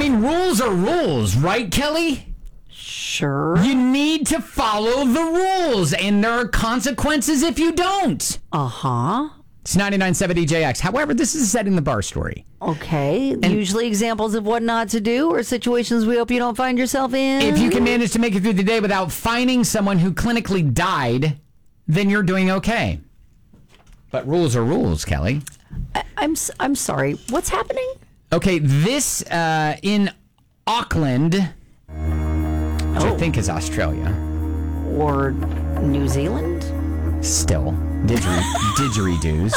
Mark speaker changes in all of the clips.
Speaker 1: mean, rules are rules, right, Kelly?
Speaker 2: Sure.
Speaker 1: You need to follow the rules, and there are consequences if you don't.
Speaker 2: Uh-huh.
Speaker 1: It's 99.7 DJX. However, this is a setting the bar story.
Speaker 2: Okay. Usually examples of what not to do or situations we hope you don't find yourself in.
Speaker 1: If you can manage to make it through the day without finding someone who clinically died, then you're doing okay. But rules are rules, Kelly.
Speaker 2: I'm sorry. What's happening?
Speaker 1: Okay, this in Auckland, which I think is Australia.
Speaker 2: Or New Zealand?
Speaker 1: Still. Didgeridoos.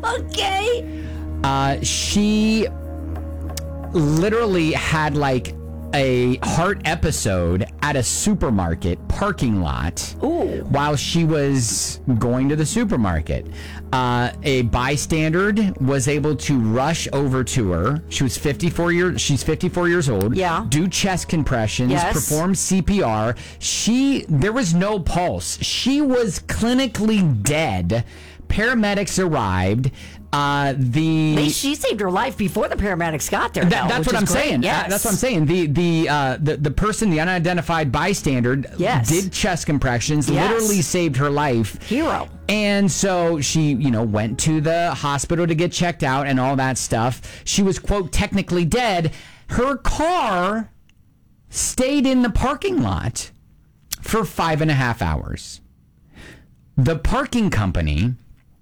Speaker 2: Okay.
Speaker 1: She literally had like a heart episode at a supermarket parking lot.
Speaker 2: Ooh.
Speaker 1: While she was going to the supermarket. A bystander was able to rush over to her. She's 54 years old.
Speaker 2: Yeah.
Speaker 1: Do chest compressions,
Speaker 2: Yes.
Speaker 1: perform CPR. There was no pulse. She was clinically dead. Paramedics arrived.
Speaker 2: She saved her life before the paramedics got there.
Speaker 1: That's what I'm saying.
Speaker 2: Yes.
Speaker 1: That's what I'm saying. The person, the unidentified bystander, did chest compressions, literally saved her life.
Speaker 2: Hero.
Speaker 1: And so she, went to the hospital to get checked out and all that stuff. She was, quote, technically dead. Her car stayed in the parking lot for 5.5 hours. The parking company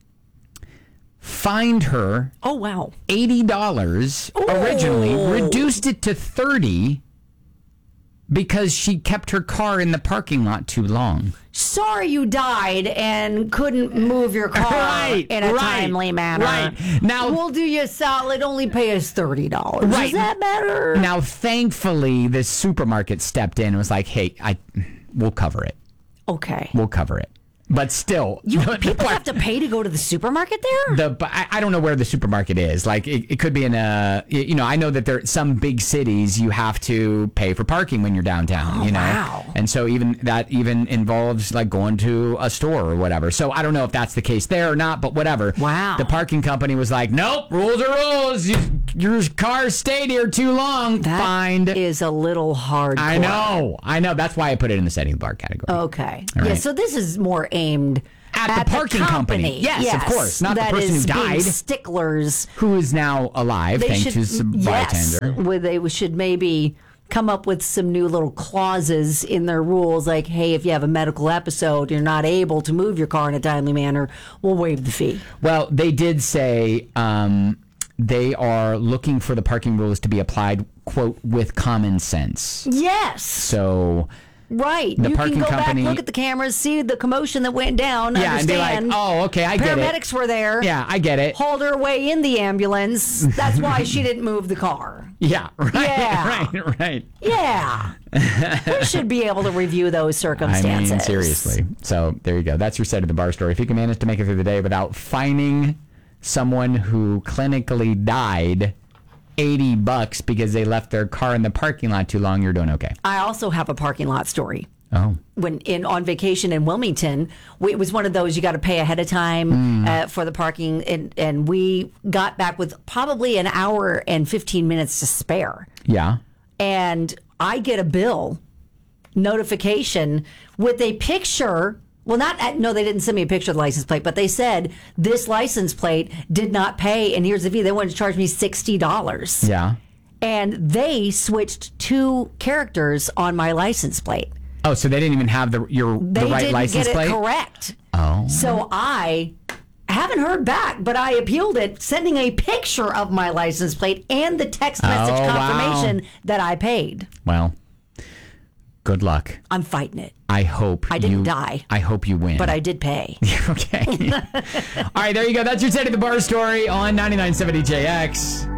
Speaker 1: fined her $80 originally, reduced it to $30 because she kept her car in the parking lot too long.
Speaker 2: Sorry you died and couldn't move your car in a timely manner.
Speaker 1: Right. Now,
Speaker 2: we'll do you a solid, only pay us $30.
Speaker 1: Right.
Speaker 2: Does that matter?
Speaker 1: Now, thankfully, this supermarket stepped in and was like, hey, we'll cover it.
Speaker 2: Okay.
Speaker 1: We'll cover it. But still,
Speaker 2: people have to pay to go to the supermarket there?
Speaker 1: I don't know where the supermarket is. Like, it could be in I know that there some big cities you have to pay for parking when you're downtown.
Speaker 2: Wow.
Speaker 1: And so even involves like going to a store or whatever. So I don't know if that's the case there or not, but whatever.
Speaker 2: Wow.
Speaker 1: The parking company was like, nope, rules are rules. Your car stayed here too long. Fined.
Speaker 2: That is a little hardcore.
Speaker 1: I know. That's why I put it in the setting the bar category.
Speaker 2: Okay.
Speaker 1: All
Speaker 2: Yeah.
Speaker 1: right.
Speaker 2: So this is more aimed
Speaker 1: at the parking company. Yes, of course. Not the person who died.
Speaker 2: Sticklers.
Speaker 1: Who is now alive, thanks to some bartender.
Speaker 2: They should maybe come up with some new little clauses in their rules, like, hey, if you have a medical episode, you're not able to move your car in a timely manner, we'll waive the fee.
Speaker 1: Well, they did say they are looking for the parking rules to be applied, quote, with common sense.
Speaker 2: Yes.
Speaker 1: So...
Speaker 2: Right.
Speaker 1: The
Speaker 2: you
Speaker 1: parking
Speaker 2: can go
Speaker 1: company,
Speaker 2: back, look at the cameras, see the commotion that went down.
Speaker 1: Yeah,
Speaker 2: understand.
Speaker 1: and be like, oh, okay, I get it.
Speaker 2: Paramedics were there.
Speaker 1: Yeah, I get it.
Speaker 2: Hauled her away in the ambulance. That's why she didn't move the car.
Speaker 1: Yeah, right.
Speaker 2: Yeah.
Speaker 1: Right.
Speaker 2: Yeah. We should be able to review those circumstances.
Speaker 1: I mean, seriously. So there you go. That's your set of the bar story. If you can manage to make it through the day without fining someone who clinically died $80 because they left their car in the parking lot too long, you're doing okay.
Speaker 2: I also have a parking lot story.
Speaker 1: Oh.
Speaker 2: When on vacation in Wilmington, it was one of those you got to pay ahead of time for the parking, and we got back with probably an hour and 15 minutes to spare.
Speaker 1: Yeah.
Speaker 2: And I get a bill notification with a picture. Well, no, they didn't send me a picture of the license plate, but they said this license plate did not pay, and here's the fee. They wanted to charge me $60.
Speaker 1: Yeah.
Speaker 2: And they switched 2 characters on my license plate.
Speaker 1: Oh, so they didn't even have the right license plate?
Speaker 2: They didn't get it correct.
Speaker 1: Oh.
Speaker 2: So I haven't heard back, but I appealed it, sending a picture of my license plate and the text message confirmation that I paid.
Speaker 1: Well, good luck.
Speaker 2: I'm fighting it.
Speaker 1: I hope
Speaker 2: I didn't die.
Speaker 1: I hope you win.
Speaker 2: But I did pay.
Speaker 1: Okay. All right, there you go. That's your Set of the Bar story on 99.7 DJX.